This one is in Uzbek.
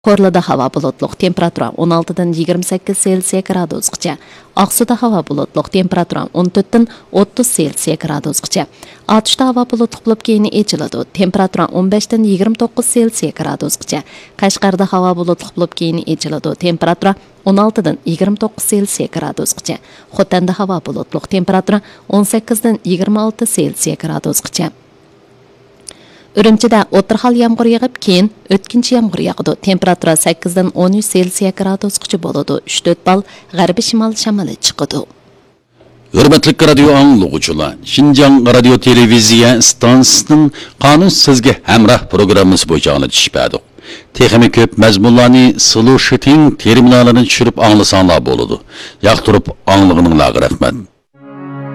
Korlada hava bulutluq, temperatura 16-dan 28 Selsiya gradusgacha. Aqsuda hava bulutluq, temperatura 14-dan 30 Selsiya gradusgacha. Atışda hava bulutluq bo'lib keyin echiladi, temperatura 15-dan 29 Selsiya gradusgacha. Qashqarda hava bulutluq bo'lib keyin echiladi, temperatura 16-dan 29 Selsiya gradusgacha. Xotanda hava bulutluq, temperatura 18-dan 26 Selsiya gradusgacha. Ürümçide o'tirhal yağmur yağıp keyin o'tkinchi yağmur yağıdı. Temperatura 8-dan 13 Selsiya gradusgacha bo'ladi. 3-4 bal g'arbiy shimol shamoli chiqadi. Hürmetli radio anlıqçılar, Şinjan Radio Televiziya stansiyasının qanun sizge hemrah programımız boyunca anlatışıpadık. Texmi köp məzmunlarını solution terminalını düşürüp anlasanlar boludu. Yaqtırıp anlığınınlar rahmet.